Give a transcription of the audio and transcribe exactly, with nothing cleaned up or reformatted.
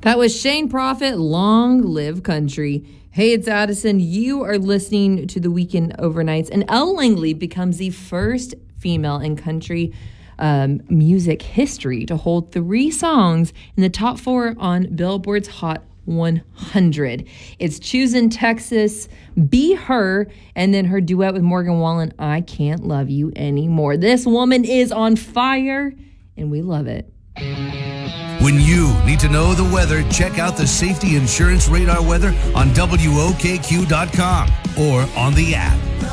That was Shane Prophet, Long Live Country. Hey, it's Addison. You are listening to the Weekend Overnights, and Elle Langley becomes the first female in country um, music history to hold three songs in the top four on Billboard's Hot one hundred. It's Choosing Texas, Be Her, and then her duet with Morgan Wallen, I Can't Love You Anymore. This woman is on fire, and we love it. When you need to know the weather, check out the Safety Insurance Radar weather on W O K Q dot com or on the app.